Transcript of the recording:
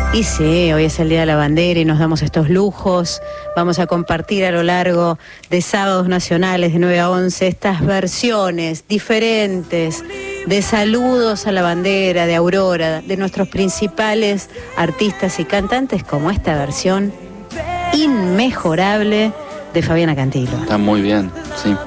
Y sí, hoy es el Día de la Bandera y nos damos estos lujos. Vamos a compartir a lo largo de sábados nacionales de 9 a 11 estas versiones diferentes de saludos a la bandera, de Aurora, de nuestros principales artistas y cantantes, como esta versión inmejorable de Fabiana Cantilo. Está muy bien, sí.